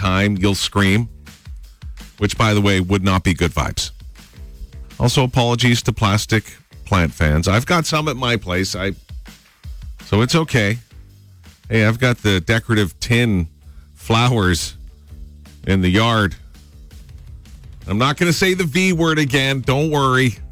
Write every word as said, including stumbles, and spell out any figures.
time, you'll scream, which, by the way, would not be good vibes. Also, apologies to plastic plant fans. I've got some at my place, I so it's okay. Hey, I've got the decorative tin flowers in the yard. I'm not going to say the V word again. Don't worry.